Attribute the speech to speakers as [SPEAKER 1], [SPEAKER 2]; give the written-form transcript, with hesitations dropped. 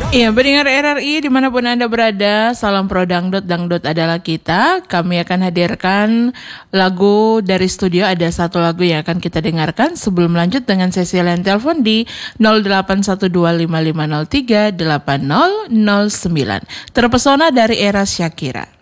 [SPEAKER 1] Iya, pendengar RRI dimanapun Anda berada, salam pro dangdut, dangdut adalah kita. Kami akan hadirkan lagu dari studio, ada satu lagu yang akan kita dengarkan sebelum lanjut dengan sesi line telepon di 081255038009. Terpesona dari era Shakira.